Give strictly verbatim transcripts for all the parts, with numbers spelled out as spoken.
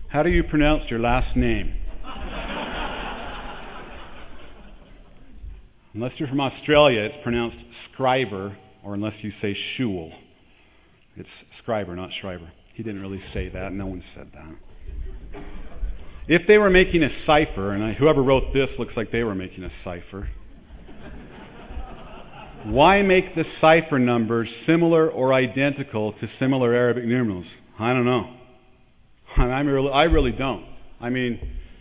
How do you pronounce your last name? Unless you're from Australia, it's pronounced Scriber, or unless you say Shul. It's Scriber, not Schreiber. He didn't really say that. No one said that. If they were making a cipher, and I, whoever wrote this looks like they were making a cipher, why make the cipher numbers similar or identical to similar Arabic numerals? I don't know. I, really, I really don't. I mean,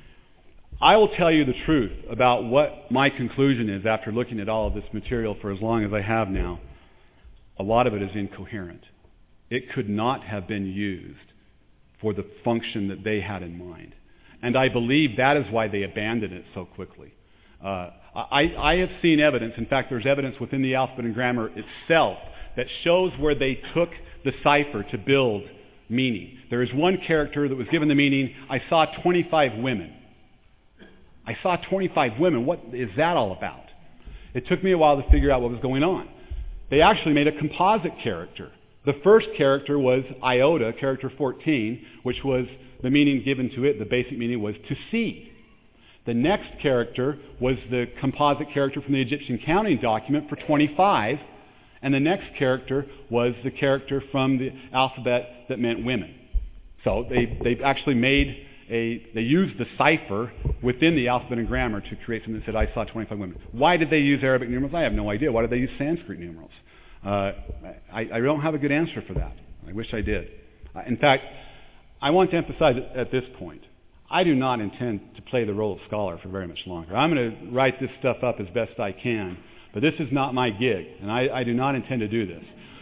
I will tell you the truth about what my conclusion is after looking at all of this material for as long as I have now. A lot of it is incoherent. It could not have been used for the function that they had in mind. And I believe that is why they abandoned it so quickly. Uh, I, I have seen evidence, in fact there's evidence within the alphabet and grammar itself that shows where they took the cipher to build meaning. There is one character that was given the meaning, I saw twenty-five women. I saw twenty-five women. What is that all about? It took me a while to figure out what was going on. They actually made a composite character. The first character was iota, character fourteen, which was the meaning given to it. The basic meaning was to see. The next character was the composite character from the Egyptian counting document for twenty-five, and the next character was the character from the alphabet that meant women. So they, they actually made a, they used the cipher within the alphabet and grammar to create something that said, I saw twenty-five women. Why did they use Arabic numerals? I have no idea. Why did they use Sanskrit numerals? Uh, I, I don't have a good answer for that. I wish I did. Uh, in fact, I want to emphasize at this point, I do not intend to play the role of scholar for very much longer. I'm going to write this stuff up as best I can, but this is not my gig, and I, I do not intend to do this.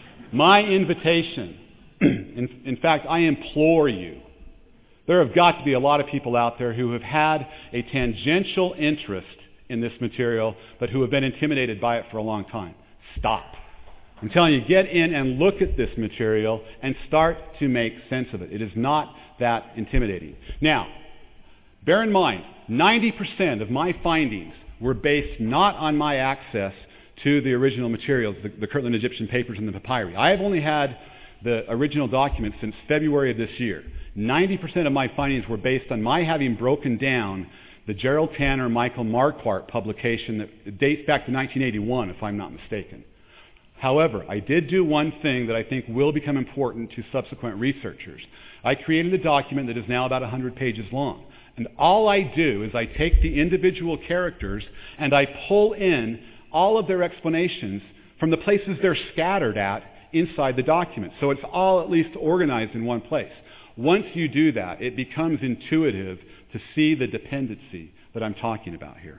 My invitation, in, in fact, I implore you, there have got to be a lot of people out there who have had a tangential interest in this material, but who have been intimidated by it for a long time. Stop. I'm telling you, get in and look at this material and start to make sense of it. It is not that intimidating. Now, bear in mind, ninety percent of my findings were based not on my access to the original materials, the, the Kirtland Egyptian papers and the papyri. I have only had the original documents since February of this year. ninety percent of my findings were based on my having broken down the Gerald Tanner Michael Marquardt publication that dates back to nineteen eighty-one, if I'm not mistaken. However, I did do one thing that I think will become important to subsequent researchers. I created a document that is now about one hundred pages long. And all I do is I take the individual characters and I pull in all of their explanations from the places they're scattered at inside the document. So it's all at least organized in one place. Once you do that, it becomes intuitive to see the dependency that I'm talking about here.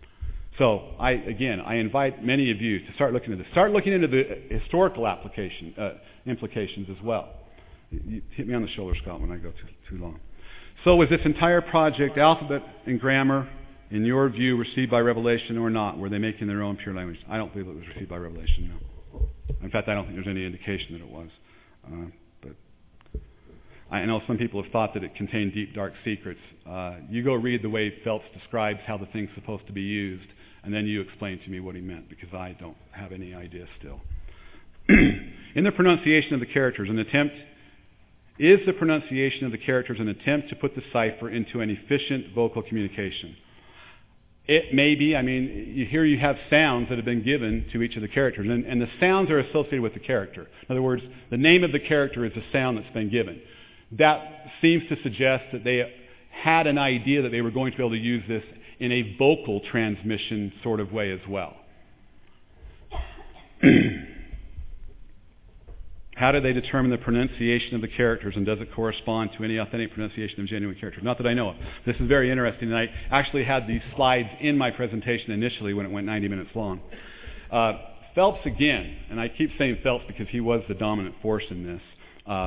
So, I, again, I invite many of you to start looking at this. Start looking into the historical application, uh, implications as well. You hit me on the shoulder, Scott, when I go too, too long. So was this entire project, alphabet and grammar, in your view, received by revelation or not? Were they making their own pure language? I don't believe it was received by revelation, no. In fact, I don't think there's any indication that it was. Uh, but I know some people have thought that it contained deep, dark secrets. Uh, you go read the way Phelps describes how the thing's supposed to be used, and then you explain to me what he meant, because I don't have any idea still. In the pronunciation of the characters, an attempt, is the pronunciation of the characters an attempt to put the cipher into an efficient vocal communication? It may be. I mean, you, here you have sounds that have been given to each of the characters, and, and the sounds are associated with the character. In other words, the name of the character is the sound that's been given. That seems to suggest that they had an idea that they were going to be able to use this in a vocal transmission sort of way as well. How do they determine the pronunciation of the characters, and does it correspond to any authentic pronunciation of genuine characters? Not that I know of. This is very interesting, and I actually had these slides in my presentation initially when it went ninety minutes long. Uh, Phelps again, and I keep saying Phelps because he was the dominant force in this. Uh,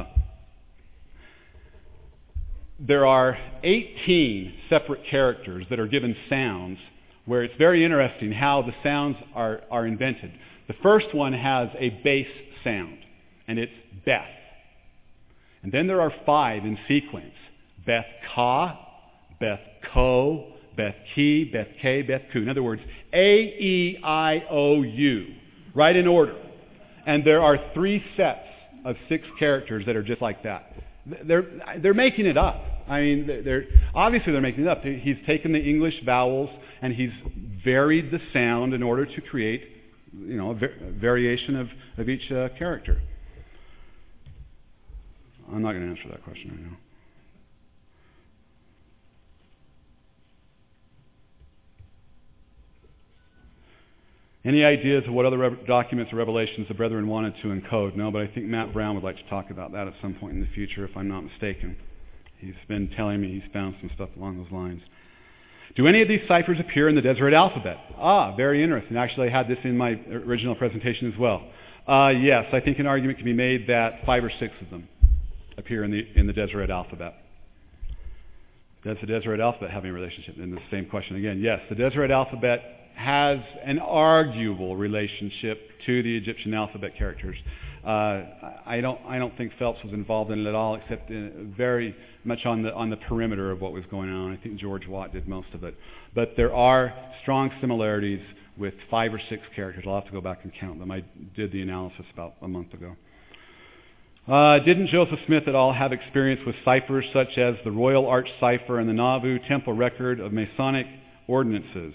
there are eighteen separate characters that are given sounds where it's very interesting how the sounds are, are invented. The first one has a bass sound, and it's Beth. And then there are five in sequence. Beth Ka, Beth Ko, Beth Ki, Beth K, Beth Ku. In other words, A, E, I, O, U, right in order. And there are three sets of six characters that are just like that. They're, they're making it up. I mean, they're obviously they're making it up. He's taken the English vowels and he's varied the sound in order to create, you know, a, va- a variation of, of each uh, character. I'm not going to answer that question right now. Any ideas of what other rev- documents or revelations the brethren wanted to encode? No, but I think Matt Brown would like to talk about that at some point in the future, if I'm not mistaken. He's been telling me he's found some stuff along those lines. Do any of these ciphers appear in the Deseret alphabet? Ah, very interesting. Actually, I had this in my original presentation as well. Uh, yes, I think an argument can be made that five or six of them appear in the in the Deseret alphabet. Does the Deseret alphabet have any relationship? And the same question again. Yes, the Deseret alphabet has an arguable relationship to the Egyptian alphabet characters. Uh, I don't I don't think Phelps was involved in it at all, except in very much on the on the perimeter of what was going on. I think George Watt did most of it. But there are strong similarities with five or six characters. I'll have to go back and count them. I did the analysis about a month ago. Uh, didn't Joseph Smith at all have experience with ciphers such as the Royal Arch Cipher and the Nauvoo Temple Record of Masonic Ordinances?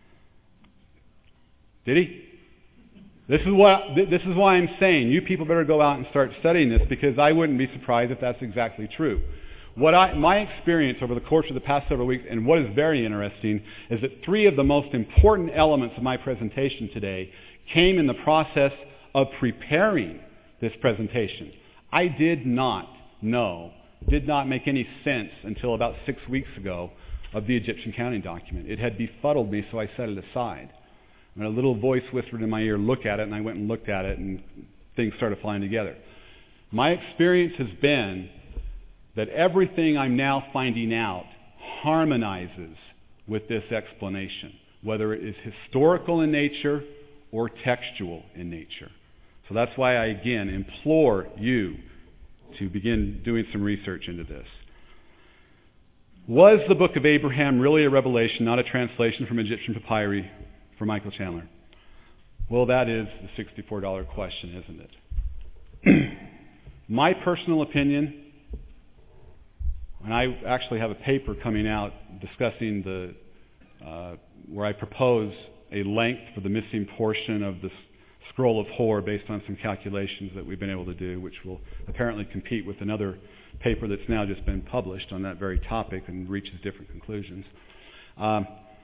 Did he? This is what this is why I'm saying you people better go out and start studying this, because I wouldn't be surprised if that's exactly true. What I, my experience over the course of the past several weeks, and what is very interesting, is that three of the most important elements of my presentation today came in the process of preparing this presentation. I did not know, did not make any sense until about six weeks ago of the Egyptian counting document. It had befuddled me, so I set it aside. And a little voice whispered in my ear, look at it, and I went and looked at it, and things started flying together. My experience has been that everything I'm now finding out harmonizes with this explanation, whether it is historical in nature or textual in nature. So that's why I, again, implore you to begin doing some research into this. Was the Book of Abraham really a revelation, not a translation from Egyptian papyri? For Michael Chandler. Well, that is the sixty-four dollar question, isn't it? My personal opinion, and I actually have a paper coming out discussing the, uh, where I propose a length for the missing portion of the scroll of Hor based on some calculations that we've been able to do, which will apparently compete with another paper that's now just been published on that very topic and reaches different conclusions. Um,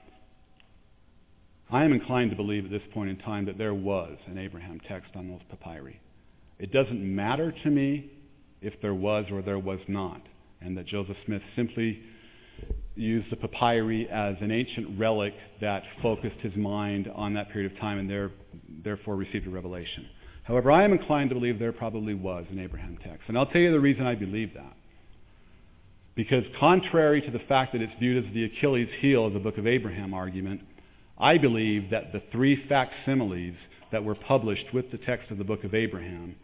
I am inclined to believe at this point in time that there was an Abraham text on those papyri. It doesn't matter to me if there was or there was not, and that Joseph Smith simply used the papyri as an ancient relic that focused his mind on that period of time and there, therefore received a revelation. However, I am inclined to believe there probably was an Abraham text. And I'll tell you the reason I believe that. Because contrary to the fact that it's viewed as the Achilles heel of the Book of Abraham argument, I believe that the three facsimiles that were published with the text of the Book of Abraham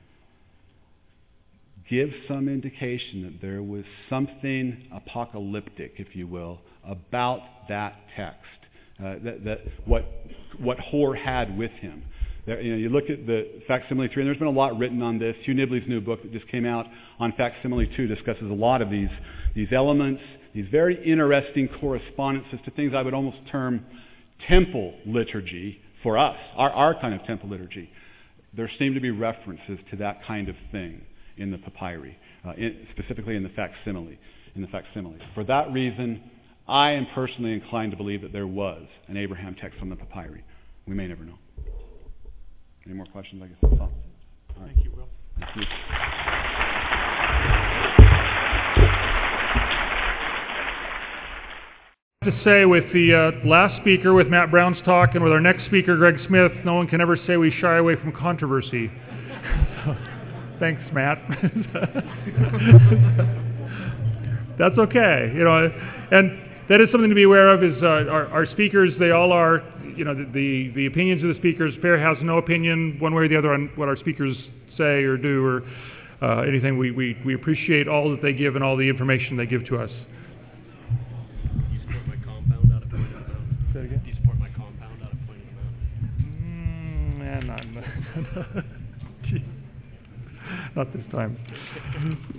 give some indication that there was something apocalyptic, if you will, about that text, uh, that, that what what Hor had with him. There, you know, you look at the facsimile three, and there's been a lot written on this. Hugh Nibley's new book that just came out on facsimile two discusses a lot of these these elements, these very interesting correspondences to things I would almost term temple liturgy for us, our, our kind of temple liturgy. There seem to be references to that kind of thing in the papyri, uh, in, specifically in the facsimile. In the facsimile. For that reason, I am personally inclined to believe that there was an Abraham text on the papyri. We may never know. Any more questions? I guess that's all. All right. Thank you, Will. Thank you. To say with the uh, last speaker, with Matt Brown's talk, and with our next speaker, Greg Smith, no one can ever say we shy away from controversy. So, thanks, Matt. That's okay, you know, and that is something to be aware of. Is uh, our, our speakers? They all are, you know, the, the the opinions of the speakers. Fair has no opinion one way or the other on what our speakers say or do or uh, anything. We, we we appreciate all that they give and all the information they give to us. Say it again? Do you support my compound out of Point of the Mountain? Mm, man, I'm not this time.